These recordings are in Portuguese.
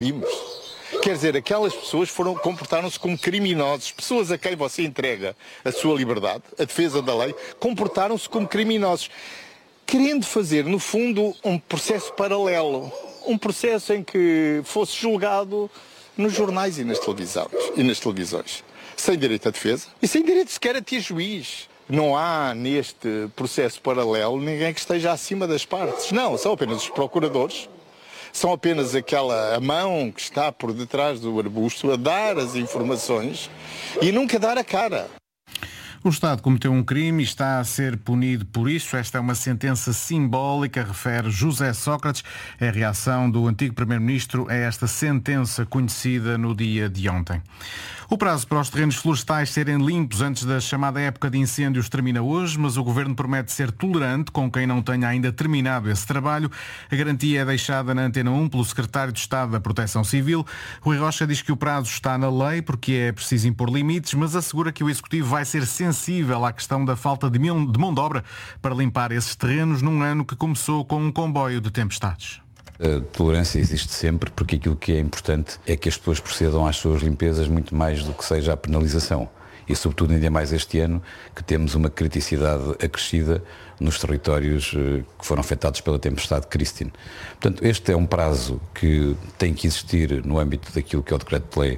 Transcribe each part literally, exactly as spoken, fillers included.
vimos. Quer dizer, aquelas pessoas foram, comportaram-se como criminosos. Pessoas a quem você entrega a sua liberdade, a defesa da lei, comportaram-se como criminosos. Querendo fazer, no fundo, um processo paralelo. Um processo em que fosse julgado nos jornais e nas televisões. E nas televisões. Sem direito à defesa e sem direito sequer a ter juiz. Não há neste processo paralelo ninguém que esteja acima das partes. Não, são apenas os procuradores. São apenas aquela a mão que está por detrás do arbusto a dar as informações e nunca dar a cara. O Estado cometeu um crime e está a ser punido por isso. Esta é uma sentença simbólica, refere José Sócrates. É a reação do antigo Primeiro-Ministro a esta sentença conhecida no dia de ontem. O prazo para os terrenos florestais serem limpos antes da chamada época de incêndios termina hoje, mas o Governo promete ser tolerante com quem não tenha ainda terminado esse trabalho. A garantia é deixada na Antena um pelo Secretário de Estado da Proteção Civil. Rui Rocha diz que o prazo está na lei porque é preciso impor limites, mas assegura que o Executivo vai ser sensível à questão da falta de mão de obra para limpar esses terrenos num ano que começou com um comboio de tempestades. A tolerância existe sempre porque aquilo que é importante é que as pessoas procedam às suas limpezas muito mais do que seja a penalização. E sobretudo ainda mais este ano que temos uma criticidade acrescida nos territórios que foram afetados pela tempestade Christine. Portanto, este é um prazo que tem que existir no âmbito daquilo que é o decreto-lei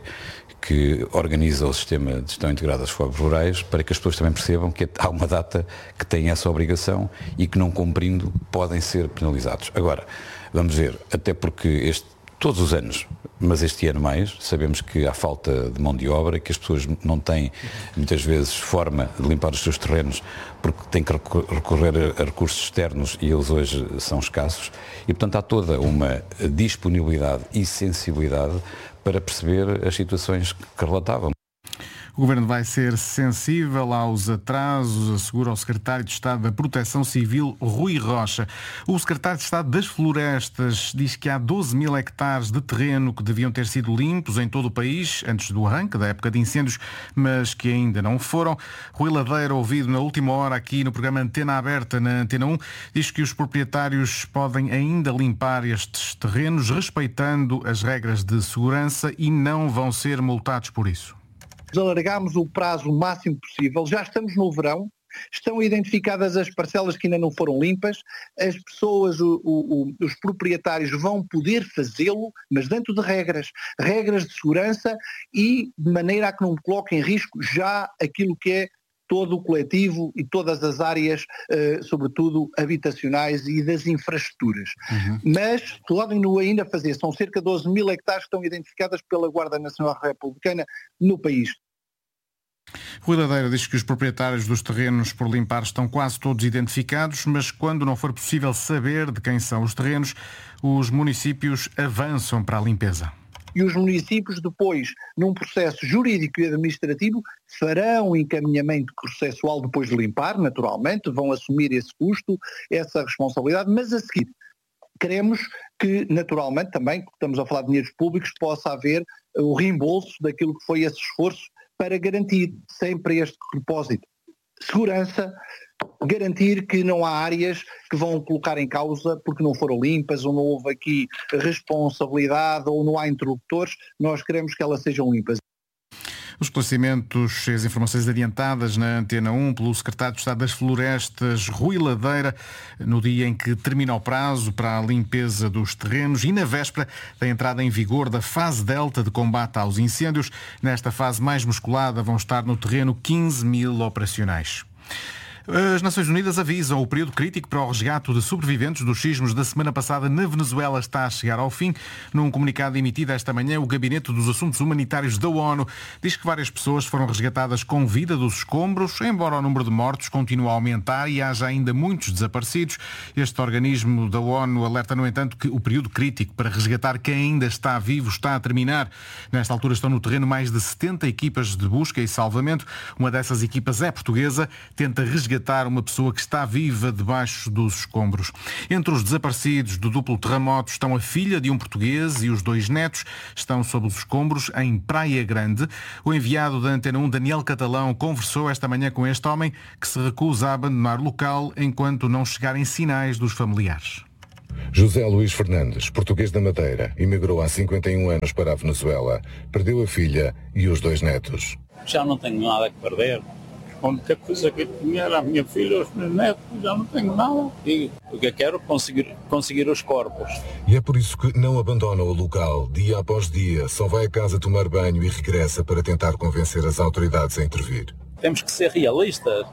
que organiza o sistema de gestão integrada das florestas rurais, para que as pessoas também percebam que há uma data que tem essa obrigação e que não cumprindo podem ser penalizados. Agora, vamos ver, até porque este, todos os anos, mas este ano mais, sabemos que há falta de mão de obra, que as pessoas não têm muitas vezes forma de limpar os seus terrenos porque têm que recorrer a recursos externos e eles hoje são escassos e portanto há toda uma disponibilidade e sensibilidade para perceber as situações que relatavam. O Governo vai ser sensível aos atrasos, assegura o Secretário de Estado da Proteção Civil, Rui Rocha. O Secretário de Estado das Florestas diz que há doze mil hectares de terreno que deviam ter sido limpos em todo o país, antes do arranque da época de incêndios, mas que ainda não foram. Rui Ladeira, ouvido na última hora aqui no programa Antena Aberta, na Antena um, diz que os proprietários podem ainda limpar estes terrenos, respeitando as regras de segurança e não vão ser multados por isso. Alargámos o prazo o máximo possível, já estamos no verão, estão identificadas as parcelas que ainda não foram limpas, as pessoas, o, o, os proprietários vão poder fazê-lo, mas dentro de regras, regras de segurança e de maneira a que não coloquem em risco já aquilo que é todo o coletivo e todas as áreas, eh, sobretudo habitacionais e das infraestruturas. Uhum. Mas podem-no ainda fazer, são cerca de doze mil hectares que estão identificadas pela Guarda Nacional Republicana no país. Rui Ladeira diz que os proprietários dos terrenos por limpar estão quase todos identificados, mas quando não for possível saber de quem são os terrenos, os municípios avançam para a limpeza. E os municípios depois, num processo jurídico e administrativo, farão o encaminhamento processual depois de limpar, naturalmente, vão assumir esse custo, essa responsabilidade, mas a seguir queremos que, naturalmente, também, estamos a falar de dinheiros públicos, possa haver o reembolso daquilo que foi esse esforço para garantir sempre este propósito. Segurança, garantir que não há áreas que vão colocar em causa porque não foram limpas ou não houve aqui responsabilidade ou não há interlocutores, nós queremos que elas sejam limpas. Os esclarecimentos e as informações adiantadas na Antena um pelo Secretário de Estado das Florestas, Rui Ladeira, no dia em que termina o prazo para a limpeza dos terrenos e na véspera da entrada em vigor da fase Delta de combate aos incêndios. Nesta fase mais musculada vão estar no terreno quinze mil operacionais. As Nações Unidas avisam o período crítico para o resgate de sobreviventes dos sismos da semana passada na Venezuela está a chegar ao fim. Num comunicado emitido esta manhã, o Gabinete dos Assuntos Humanitários da ONU diz que várias pessoas foram resgatadas com vida dos escombros, embora o número de mortos continue a aumentar e haja ainda muitos desaparecidos. Este organismo da ONU alerta, no entanto, que o período crítico para resgatar quem ainda está vivo está a terminar. Nesta altura estão no terreno mais de setenta equipas de busca e salvamento. Uma dessas equipas é portuguesa, tenta resgatar uma pessoa que está viva debaixo dos escombros. Entre os desaparecidos do duplo terremoto estão a filha de um português e os dois netos estão sob os escombros em Praia Grande. O enviado da Antena um, Daniel Catalão, conversou esta manhã com este homem que se recusa a abandonar o local enquanto não chegarem sinais dos familiares. José Luís Fernandes, português da Madeira, emigrou há cinquenta e um anos para a Venezuela. Perdeu a filha e os dois netos. Já não tenho nada que perder. A única coisa que eu tinha era a minha filha e os meus netos. Já não tenho nada. E o que eu quero é conseguir, conseguir os corpos. E é por isso que não abandona o local. Dia após dia, só vai a casa tomar banho e regressa para tentar convencer as autoridades a intervir. Temos que ser realistas.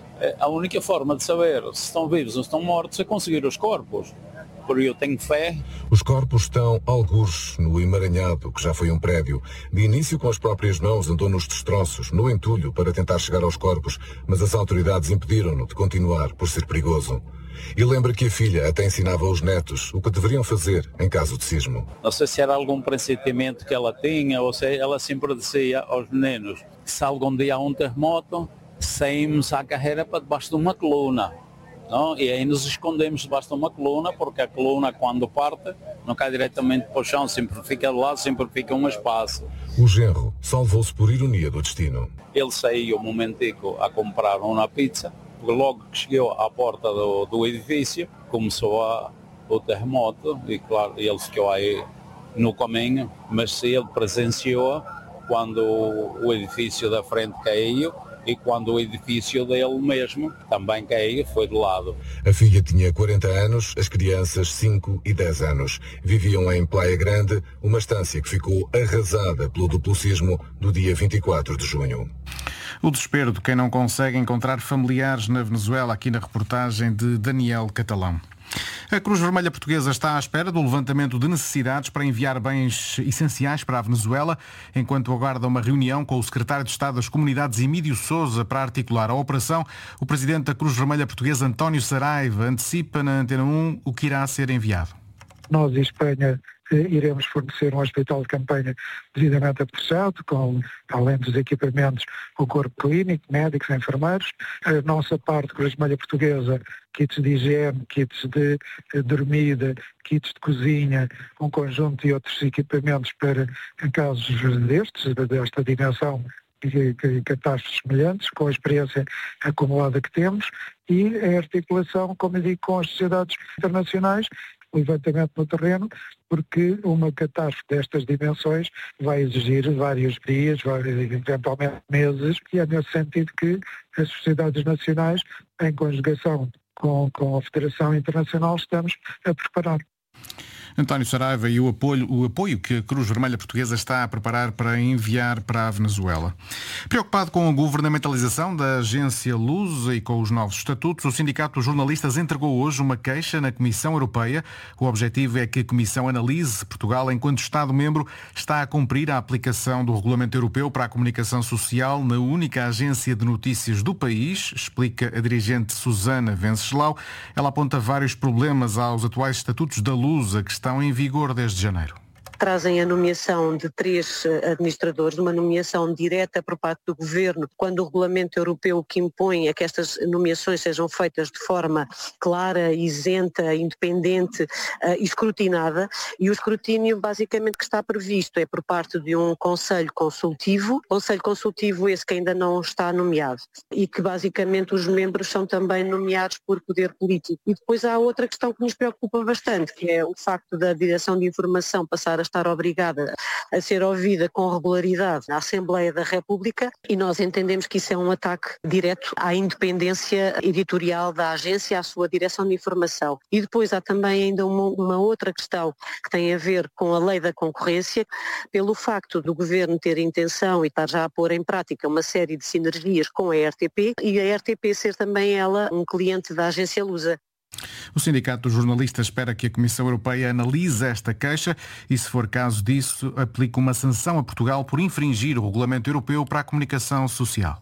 A única forma de saber se estão vivos ou estão mortos é conseguir os corpos. Porque eu tenho fé. Os corpos estão algures no emaranhado, que já foi um prédio. De início, com as próprias mãos, andou nos destroços, no entulho, para tentar chegar aos corpos, mas as autoridades impediram-no de continuar por ser perigoso. E lembra que a filha até ensinava aos netos o que deveriam fazer em caso de sismo. Não sei se era algum pressentimento que ela tinha, ou se ela sempre dizia aos meninos que se algum dia há um terremoto, saímos à carreira para debaixo de uma coluna. Não? E aí nos escondemos debaixo de uma coluna, porque a coluna, quando parte, não cai diretamente para o chão, sempre fica de lado, sempre fica um espaço. O genro salvou-se por ironia do destino. Ele saiu um momentico a comprar uma pizza, porque logo que chegou à porta do, do edifício, começou a, o terremoto, e claro, ele ficou aí no caminho, mas se ele presenciou quando o edifício da frente caiu, e quando o edifício dele mesmo também caiu, foi de lado. A filha tinha quarenta anos, as crianças cinco e dez anos. Viviam em Praia Grande, uma estância que ficou arrasada pelo duplo sismo do dia vinte e quatro de junho. O desespero de quem não consegue encontrar familiares na Venezuela, aqui na reportagem de Daniel Catalão. A Cruz Vermelha Portuguesa está à espera do levantamento de necessidades para enviar bens essenciais para a Venezuela, enquanto aguarda uma reunião com o secretário de Estado das Comunidades, Emílio Sousa, para articular a operação. O presidente da Cruz Vermelha Portuguesa, António Saraiva, antecipa na Antena um o que irá ser enviado. Nós, em Espanha, iremos fornecer um hospital de campanha devidamente apreciado, com, além dos equipamentos, o corpo clínico, médicos, enfermeiros. A nossa parte, Cruz Vermelha Portuguesa, kits de higiene, kits de dormida, kits de cozinha, um conjunto de outros equipamentos para casos destes, desta dimensão, e catástrofes semelhantes, com a experiência acumulada que temos, e a articulação, como eu digo, com as sociedades internacionais, o levantamento no terreno, porque uma catástrofe destas dimensões vai exigir vários dias, eventualmente meses, e é nesse sentido que as sociedades nacionais, em conjugação com, com a Federação Internacional, estamos a preparar. António Saraiva e o apoio, o apoio que a Cruz Vermelha Portuguesa está a preparar para enviar para a Venezuela. Preocupado com a governamentalização da agência Lusa e com os novos estatutos, o Sindicato dos Jornalistas entregou hoje uma queixa na Comissão Europeia. O objetivo é que a Comissão analise se Portugal, enquanto Estado-membro, está a cumprir a aplicação do Regulamento Europeu para a Comunicação Social na única agência de notícias do país, explica a dirigente Susana Venceslau. Ela aponta vários problemas aos atuais estatutos da Lusa, que estão em vigor desde janeiro. Trazem a nomeação de três administradores, uma nomeação direta por parte do Governo, quando o Regulamento Europeu que impõe é que estas nomeações sejam feitas de forma clara, isenta, independente uh, e escrutinada, e o escrutínio basicamente que está previsto é por parte de um Conselho Consultivo, Conselho Consultivo esse que ainda não está nomeado, e que basicamente os membros são também nomeados por poder político. E depois há outra questão que nos preocupa bastante, que é o facto da Direção de Informação passar a estar obrigada a ser ouvida com regularidade na Assembleia da República, e nós entendemos que isso é um ataque direto à independência editorial da agência, à sua direção de informação. E depois há também ainda uma, uma outra questão que tem a ver com a lei da concorrência, pelo facto do Governo ter intenção e estar já a pôr em prática uma série de sinergias com a R T P, e a R T P ser também ela um cliente da agência Lusa. O Sindicato dos Jornalistas espera que a Comissão Europeia analise esta queixa e, se for caso disso, aplique uma sanção a Portugal por infringir o Regulamento Europeu para a Comunicação Social.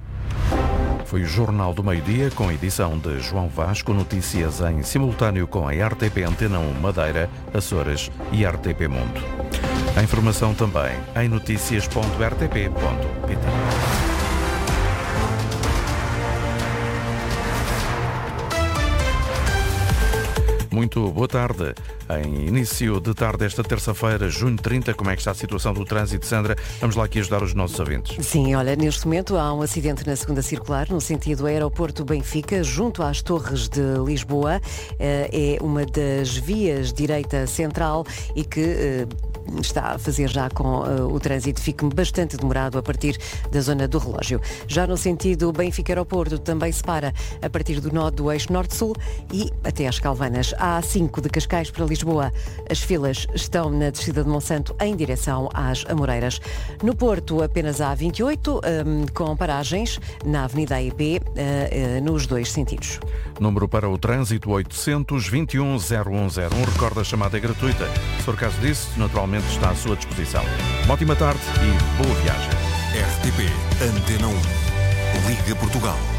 Foi o Jornal do Meio-Dia, com edição de João Vasco, notícias em simultâneo com a R T P Antena um Madeira, Açores e R T P Mundo. A informação também em notícias ponto r t p ponto p t. Muito boa tarde. Em início de tarde esta terça-feira, junho trinta, como é que está a situação do trânsito, Sandra? Vamos lá aqui ajudar os nossos ouvintes. Sim, olha, neste momento há um acidente na segunda circular, no sentido aeroporto Benfica, junto às Torres de Lisboa. É uma das vias direita central e que está a fazer já com o trânsito fique bastante demorado a partir da zona do relógio. Já no sentido Benfica-Aeroporto também se para a partir do nó do eixo norte-sul e até às Calvanas. A A cinco de Cascais para Lisboa. As filas estão na descida de Monsanto em direção às Amoreiras. No Porto, apenas a A vinte e oito, um, com paragens na Avenida A E P, uh, uh, nos dois sentidos. Número para o trânsito oitocentos, vinte e um, zero um zero um. Recorda, a chamada é gratuita. Se for caso disso, naturalmente está à sua disposição. Uma ótima tarde e boa viagem. R T P Antena um. Liga Portugal.